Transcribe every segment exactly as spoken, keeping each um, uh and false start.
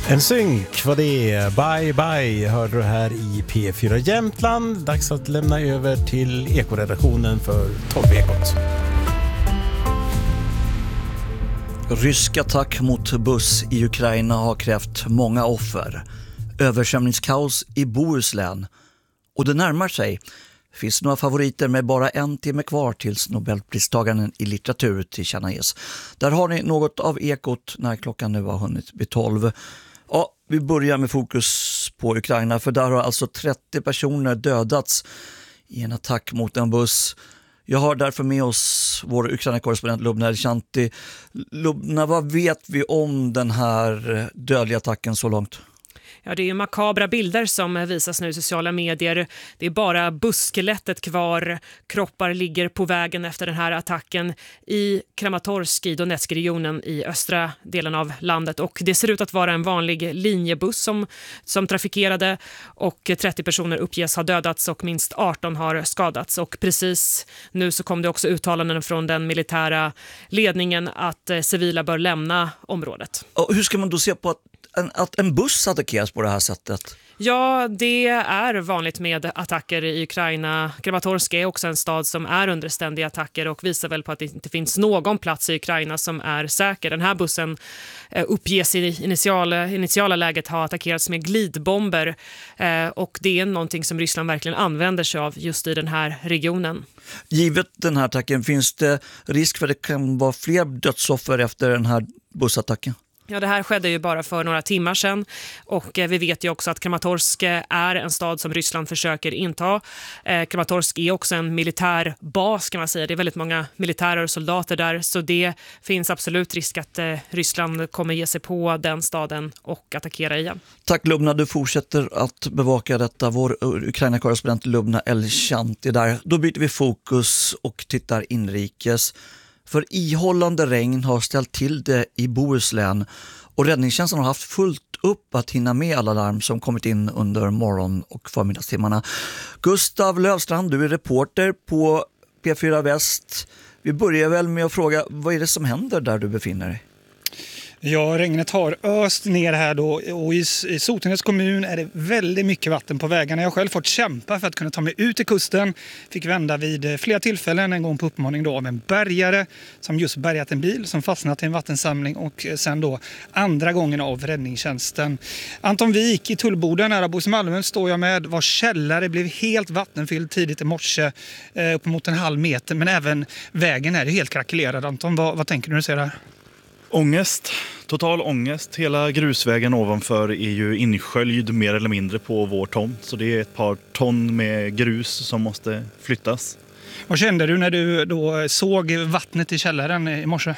En synk var det. Bye bye hörde du här i P fyra Jämtland. Dags att lämna över till ekoredaktionen för tolv-ekot. Rysk attack mot buss i Ukraina har krävt många offer. Översvämningskaos i Bohuslän. Och det närmar sig. Finns några favoriter med bara en timme kvar tills Nobelpristagaren i litteratur tillkännages. Där har ni något av ekot när klockan nu har hunnit bli tolv. Ja, vi börjar med fokus på Ukraina, för där har alltså trettio personer dödats i en attack mot en buss. Jag har därför med oss vår Ukraina-korrespondent Lubna Elchanti. Lubna, vad vet vi om den här dödliga attacken så långt? Ja, det är ju makabra bilder som visas nu i sociala medier. Det är bara busskelettet kvar. Kroppar ligger på vägen efter den här attacken i Kramatorsk i Donetsk-regionen i östra delen av landet. Och det ser ut att vara en vanlig linjebuss som, som trafikerade, och trettio personer uppges ha dödats och minst arton har skadats. Och precis nu så kom det också uttalanden från den militära ledningen att eh, civila bör lämna området. Och hur ska man då se på att En, att en buss attackeras på det här sättet? Ja, det är vanligt med attacker i Ukraina. Kramatorsk är också en stad som är under ständiga attacker och visar väl på att det inte finns någon plats i Ukraina som är säker. Den här bussen uppges i initiala, initiala läget ha attackerats med glidbomber, och det är någonting som Ryssland verkligen använder sig av just i den här regionen. Givet den här attacken, finns det risk för att det kan vara fler dödsoffer efter den här bussattacken? Ja, det här skedde ju bara för några timmar sedan, och vi vet ju också att Kramatorsk är en stad som Ryssland försöker inta. Kramatorsk är också en militär bas, kan man säga. Det är väldigt många militärer och soldater där, så det finns absolut risk att Ryssland kommer ge sig på den staden och attackera igen. Tack Lubna, du fortsätter att bevaka detta. Vår Ukraina-korrespondent Lubna Elchanti där. Då byter vi fokus och tittar inrikes. För ihållande regn har ställt till det i Bohuslän, och räddningstjänsten har haft fullt upp att hinna med alla larm som kommit in under morgon- och förmiddagstimmarna. Gustav Lövstrand, du är reporter på P fyra Väst. Vi börjar väl med att fråga, vad är det som händer där du befinner dig? Ja, regnet har öst ner här då, och i, i Sotenäs kommun är det väldigt mycket vatten på vägarna. Jag har själv fått kämpa för att kunna ta mig ut till kusten. Fick vända vid flera tillfällen, en gång på uppmaning då av en bärgare som just bärgat en bil som fastnat i en vattensamling, och sen då andra gången av räddningstjänsten. Anton Wik i Tullboden nära Bohus-Malmön står jag med, vars källare blev helt vattenfylld tidigt i morse, eh, uppemot en halv meter, men även vägen är helt krackelerad. Anton, vad, vad tänker du när du ser det här? Ångest, total ångest. Hela grusvägen ovanför är ju insköljd mer eller mindre på vår tomt. Så det är ett par ton med grus som måste flyttas. Vad kände du när du då såg vattnet i källaren i morse?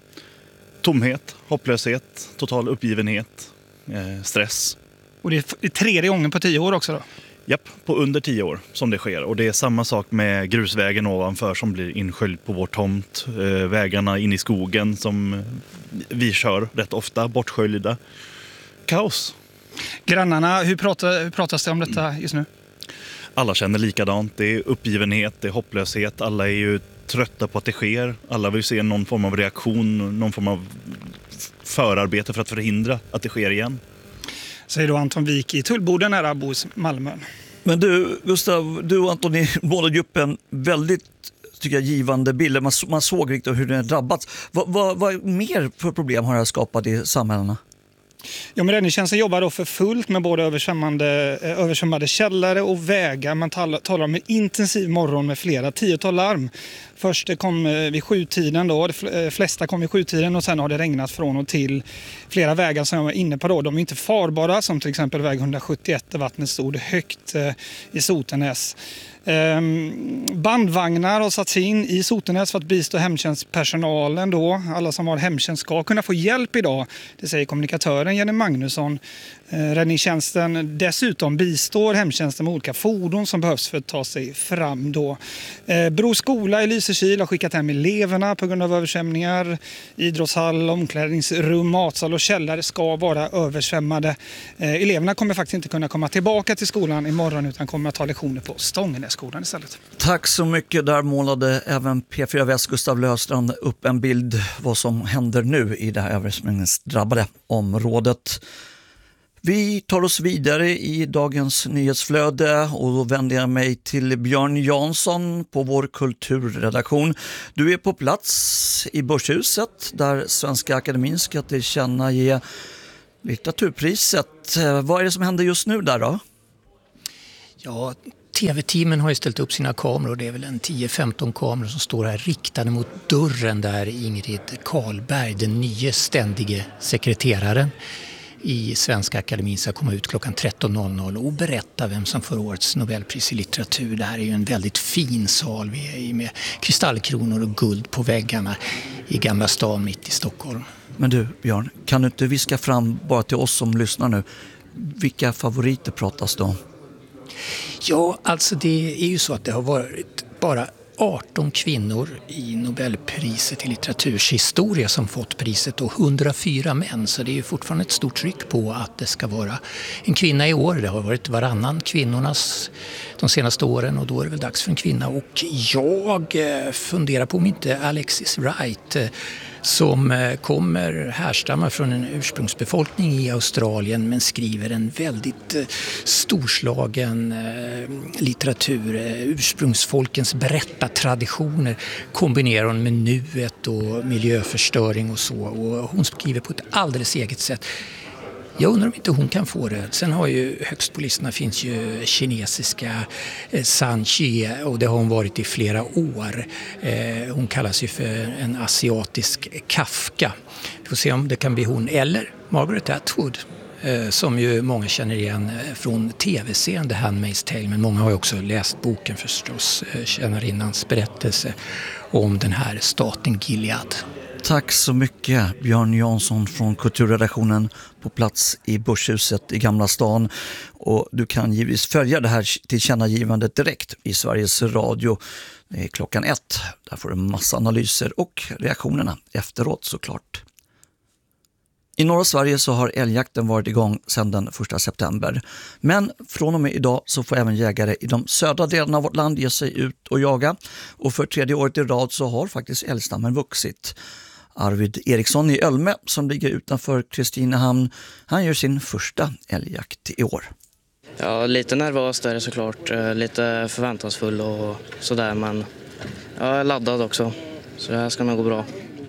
Tomhet, hopplöshet, total uppgivenhet, eh, stress. Och det är tredje gången på tio år också då? Japp, på under tio år som det sker. Och det är samma sak med grusvägen ovanför som blir insköljd på vår tomt. Eh, vägarna in i skogen som vi kör rätt ofta, bortsköljda. Kaos. Grannarna, hur, pratar, hur pratas det om detta just nu? Alla känner likadant. Det är uppgivenhet, det är hopplöshet. Alla är ju trötta på att det sker. Alla vill se någon form av reaktion, någon form av förarbete för att förhindra att det sker igen. Säger då Anton Wik i Tullboden nära Bohus-Malmön. Men du, Gustav, du och Anton, ni målade upp en väldigt, tycker jag, givande bild. Man, man såg riktigt hur den har drabbats. Vad, vad, vad mer för problem har det här skapat i samhällena? Ja, men räddningstjänsten jobbar då för fullt med både översvämmande, översvämmade källare och vägar. Man talar, talar om en intensiv morgon med flera tiotal larm. Först kom vid sjutiden då, de flesta kom vid sjutiden, och sen har det regnat från och till. Flera vägar som jag var inne på då, de är inte farbara, som till exempel väg hundrasjuttioett där vattnet stod högt i Sotenäs. Bandvagnar har satts in i Sotenäs för att bistå hemtjänstpersonalen då. Alla som har hemtjänst ska kunna få hjälp idag, det säger kommunikatören Jenny Magnusson. Räddningstjänsten dessutom bistår hemtjänsten med olika fordon som behövs för att ta sig fram då. Bro skola i Lysekil har skickat hem eleverna på grund av översvämningar. Idrottshall, omklädningsrum, matsal och källare ska vara översvämmade. Eleverna kommer faktiskt inte kunna komma tillbaka till skolan imorgon, utan kommer att ta lektioner på Stångenässkolan istället. Tack så mycket. Där målade även P fyra Väst Gustav Löfstrand upp en bild vad som händer nu i det här översvämningsdrabbade området. Vi tar oss vidare i dagens nyhetsflöde och då vänder jag mig till Björn Jansson på vår kulturredaktion. Du är på plats i Börshuset där Svenska Akademin ska tillkännage litteraturpriset. Vad är det som händer just nu där då? Ja, tv-teamen har ju ställt upp sina kameror. Det är väl en tio femton kameror som står här riktade mot dörren där Ingrid Carlberg, den nya ständige sekreteraren i Svenska Akademin, ska komma ut klockan tretton noll noll och berätta vem som får årets Nobelpris i litteratur. Det här är ju en väldigt fin sal vi är i med kristallkronor och guld på väggarna i Gamla stan mitt i Stockholm. Men du Björn, kan du inte viska fram bara till oss som lyssnar nu, vilka favoriter pratas det om? Ja, alltså det är ju så att det har varit bara arton kvinnor i Nobelpriset i litteraturshistoria som fått priset och hundrafyra män. Så det är ju fortfarande ett stort tryck på att det ska vara en kvinna i år. Det har varit varannan kvinnornas de senaste åren och då är det väl dags för en kvinna. Och jag funderar på om inte Alexis Wright, som kommer härstammar från en ursprungsbefolkning i Australien men skriver en väldigt storslagen litteratur. Ursprungsfolkens berättartraditioner kombinerar hon med nuet och miljöförstöring och så. Och hon skriver på ett alldeles eget sätt. Jag undrar om inte hon kan få det. Sen har ju högst på listorna finns ju kinesiska San Xie och det har hon varit i flera år. Hon kallas ju för en asiatisk Kafka. Vi får se om det kan bli hon eller Margaret Atwood, som ju många känner igen från tv-serien The Handmaid's Tale, men många har ju också läst boken förstås, tjänarinnans berättelse om den här staten Gilead. Tack så mycket Björn Jansson från kulturredaktionen på plats i Börshuset i Gamla stan. Och du kan givetvis följa det här tillkännagivandet direkt i Sveriges Radio. Det är klockan ett. Där får du en massa analyser och reaktionerna efteråt såklart. I norra Sverige så har älgjakten varit igång sedan den första september. Men från och med idag så får även jägare i de södra delarna av vårt land ge sig ut och jaga. Och för tredje året i rad så har faktiskt älgstammen vuxit. Arvid Eriksson i Ölme som ligger utanför Kristinehamn, han gör sin första älgjakt i år. Ja, lite nervös är det såklart, lite förväntansfull och sådär, men jag är laddad också, så det här ska nog gå bra.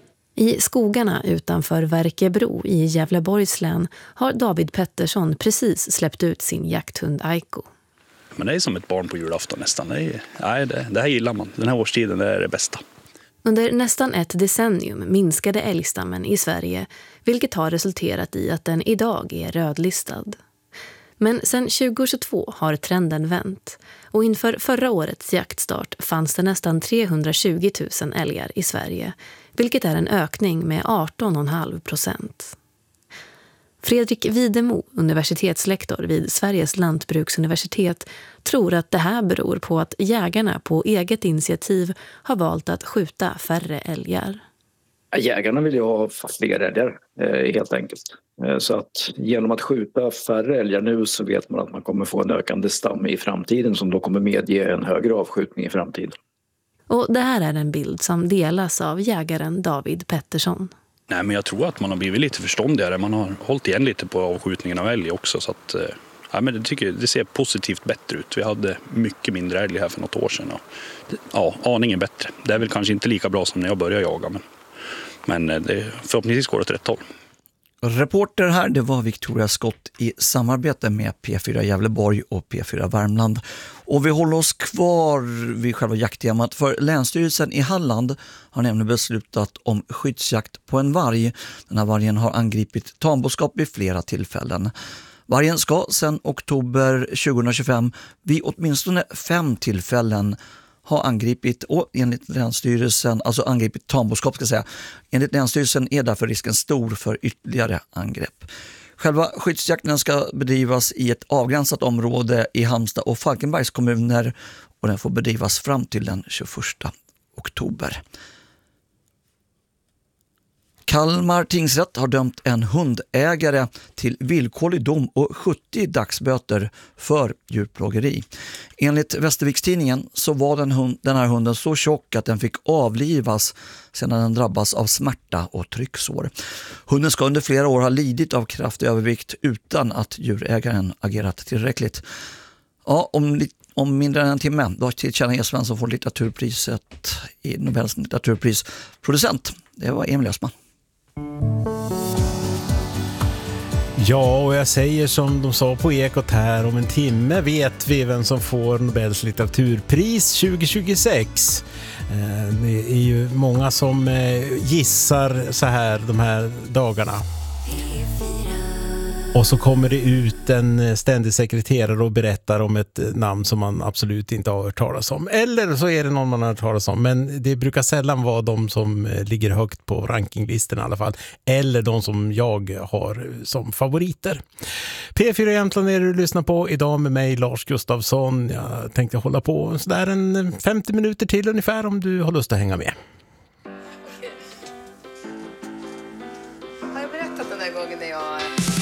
I skogarna utanför Verkebro i Gävleborgs län har David Pettersson precis släppt ut sin jakthund Aiko. Men det är som ett barn på julafton nästan. Det, är, nej, det, det här gillar man. Den här årstiden det är det bästa. Under nästan ett decennium minskade älgstammen i Sverige, vilket har resulterat i att den idag är rödlistad. Men sedan tjugo tjugotvå har trenden vänt och inför förra årets jaktstart fanns det nästan trehundratjugo tusen älgar i Sverige, vilket är en ökning med arton komma fem procent. Fredrik Widemo, universitetslektor vid Sveriges lantbruksuniversitet, tror att det här beror på att jägarna på eget initiativ har valt att skjuta färre älgar. Jägarna vill ju ha fler älgar, helt enkelt. Så att genom att skjuta färre älgar nu så vet man att man kommer få en ökande stam i framtiden som då kommer medge en högre avskjutning i framtiden. Och det här är en bild som delas av jägaren David Pettersson. Nej, men jag tror att man har blivit lite förståndigare. Man har hållit igen lite på avskjutningen av älg också. Så att, ja, men det, tycker, det ser positivt bättre ut. Vi hade mycket mindre älg här för något år sedan. Och, ja, aningen bättre. Det är väl kanske inte lika bra som när jag började jaga. Men, men det, förhoppningsvis går det åt rätt håll. Reporter här, det var Victoria Skott i samarbete med P fyra Gävleborg och P fyra Värmland. Och vi håller oss kvar vid själva jakttemat, för Länsstyrelsen i Halland har nämligen beslutat om skyddsjakt på en varg. Den här vargen har angripit tamboskap vid flera tillfällen. Vargen ska sedan oktober tjugohundratjugofem vid åtminstone fem tillfällen har angripit och enligt Länsstyrelsen, alltså angripit tamboskap ska jag säga. Enligt Länsstyrelsen är därför risken stor för ytterligare angrepp. Själva skyddsjakten ska bedrivas i ett avgränsat område i Halmstad och Falkenbergs kommuner och den får bedrivas fram till den tjugoförsta oktober. Kalmar tingsrätt har dömt en hundägare till villkorlig dom och sjuttio dagsböter för djurplågeri. Enligt Västervikstidningen så var den, hund, den här hunden så tjock att den fick avlivas sedan den drabbas av smärta och trycksår. Hunden ska under flera år ha lidit av kraftig övervikt utan att djurägaren agerat tillräckligt. Ja, om, om mindre än en timme då tillkännager Svensson får litteraturpriset i Nobels litteraturpris. Producent, det var Emil Ösman. Ja, och jag säger som de sa på Ekot här, om en timme vet vi vem som får Nobels litteraturpris tjugo tjugosex. Det är ju många som gissar så här de här dagarna. Och så kommer det ut en ständig sekreterare och berättar om ett namn som man absolut inte har hört talas om. Eller så är det någon man har hört talas om. Men det brukar sällan vara de som ligger högt på rankinglistan i alla fall. Eller de som jag har som favoriter. P fyra Jämtland är det du lyssnar på idag med mig, Lars Gustafsson. Jag tänkte hålla på sådär en femtio minuter till ungefär om du har lust att hänga med. Har jag berättat den där gången när jag